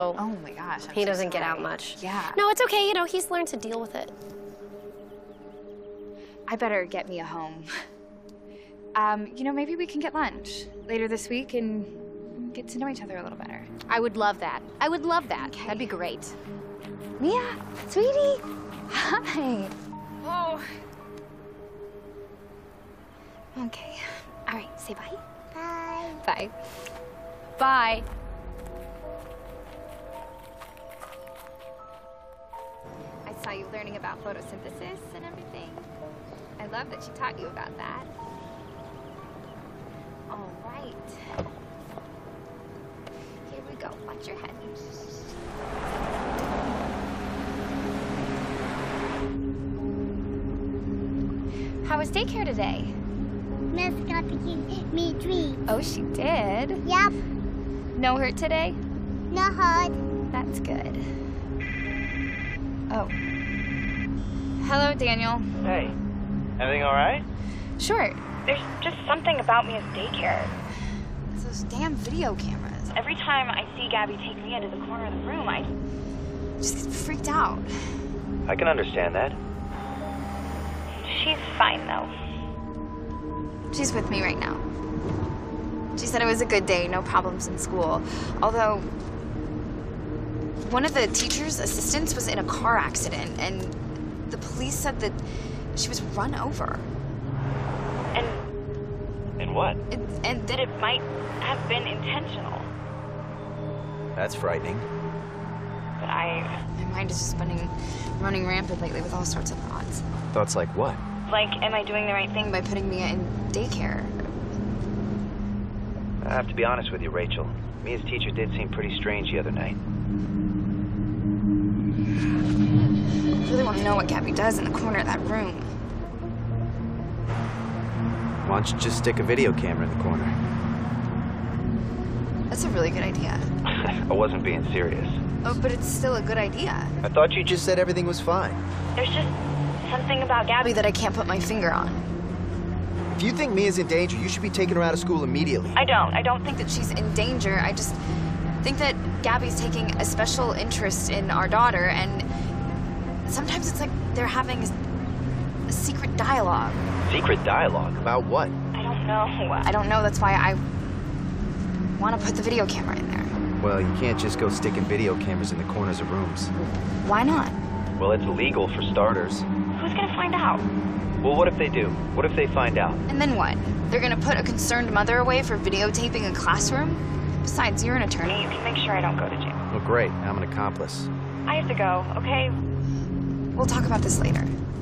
Oh my gosh. He doesn't get out much. Yeah. No, it's okay. You know, he's learned to deal with it. I better get Mia home. You know, maybe we can get lunch later this week and get to know each other a little better. I would love that. I would love that. Okay. That'd be great. Mia, sweetie. Hi. Oh. Okay. All right, say bye. Bye. Bye. Bye. I saw you learning about photosynthesis and everything. I love that she taught you about that. All right. Here we go. Watch your head. How was daycare today? Miss got to give me treats. Oh, she did? Yep. No hurt today? No hurt. That's good. Oh. Hello, Daniel. Hey, everything all right? Sure. There's just something about Mia's daycare. It's those damn video cameras. Every time I see Gabby take Mia to the corner of the room, I Just get freaked out. I can understand that. She's fine, though. She's with me right now. She said it was a good day, no problems in school. Although, one of the teacher's assistants was in a car accident, and the police said that she was run over. And what? And That it might have been intentional. That's frightening. But my mind has just been running rampant lately with all sorts of thoughts. Thoughts like what? like, am I doing the right thing? By putting Mia in daycare. I have to be honest with you, Rachel. Mia's teacher did seem pretty strange the other night. I really want to know what Gabby does in the corner of that room. Why don't you just stick a video camera in the corner? That's a really good idea. I wasn't being serious. Oh, but it's still a good idea. I thought you just said everything was fine. There's just something about Gabby That I can't put my finger on. If you think Mia's in danger, you should be taking her out of school immediately. I don't think That she's in danger. I just think that Gabby's taking a special interest in our daughter, and sometimes it's like they're having a secret dialogue. Secret dialogue? About what? I don't know. I don't know. That's why I want to put the video camera in there. Well, you can't just go sticking video cameras in the corners of rooms. Why not? Well, it's illegal for starters. Who's gonna find out? Well, what if they do? What if they find out? And then what? They're gonna put a concerned mother away for videotaping a classroom? Besides, you're an attorney. You can make sure I don't go to jail. Well, great. I'm an accomplice. I have to go, okay? We'll talk about this later.